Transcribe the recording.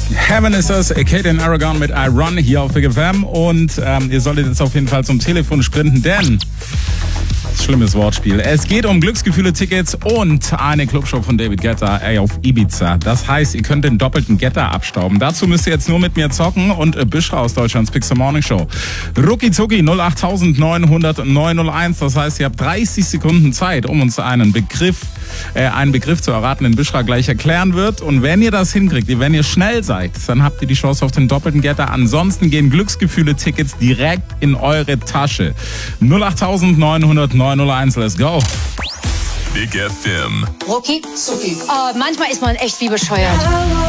Heaven ist das, Kate and Aragon mit I Run hier auf Big FM und ihr solltet jetzt auf jeden Fall zum Telefon sprinten, denn schlimmes Wortspiel. Es geht um Glücksgefühle-Tickets und eine Clubshow von David Guetta auf Ibiza. Das heißt, ihr könnt den doppelten Guetta abstauben. Dazu müsst ihr jetzt nur mit mir zocken und Büschra aus Deutschlands Pixel Morning Show. Rucki zucki 08900 901. Das heißt, ihr habt 30 Sekunden Zeit, um uns einen Begriff zu erraten, den Büschra gleich erklären wird. Und wenn ihr das hinkriegt, wenn ihr schnell seid, dann habt ihr die Chance auf den doppelten Guetta. Ansonsten gehen Glücksgefühle-Tickets direkt in eure Tasche. 08900 901, let's go. Big FM. Rucki zucki. Manchmal ist man echt wie bescheuert.